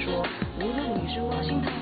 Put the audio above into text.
说，无论你是我心头